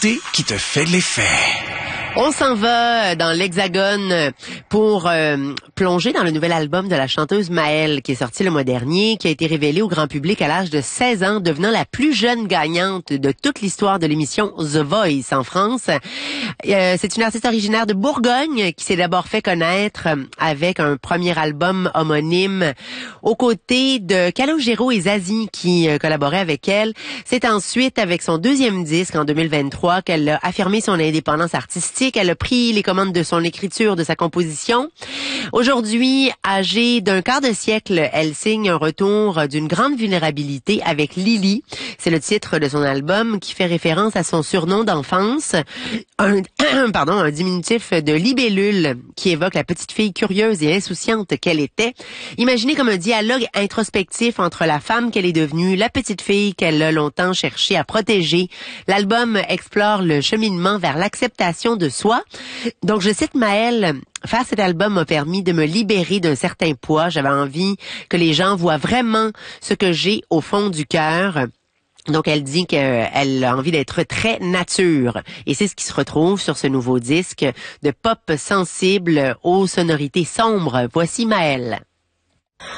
nouveauté qui te fait de l'effet. On s'en va dans l'Hexagone pour plonger dans le nouvel album de la chanteuse Maëlle qui est sorti le mois dernier, qui a été révélé au grand public à l'âge de 16 ans, devenant la plus jeune gagnante de toute l'histoire de l'émission The Voice en France. C'est une artiste originaire de Bourgogne qui s'est d'abord fait connaître avec un premier album homonyme aux côtés de Calogero et Zazie qui collaboraient avec elle. C'est ensuite avec son deuxième disque en 2023 qu'elle a affirmé son indépendance artistique. Elle a pris les commandes de son écriture, de sa composition. Aujourd'hui, âgée d'un quart de siècle, elle signe un retour d'une grande vulnérabilité avec Lily. C'est le titre de son album qui fait référence à son surnom d'enfance, un diminutif de libellule qui évoque la petite fille curieuse et insouciante qu'elle était. Imaginez comme un dialogue introspectif entre la femme qu'elle est devenue, la petite fille qu'elle a longtemps cherché à protéger. L'album explore le cheminement vers l'acceptation de soi. Donc, je cite Maëlle: faire cet album m'a permis de me libérer d'un certain poids. J'avais envie que les gens voient vraiment ce que j'ai au fond du cœur. Donc, elle dit qu'elle a envie d'être très nature. Et c'est ce qui se retrouve sur ce nouveau disque de pop sensible aux sonorités sombres. Voici Maëlle.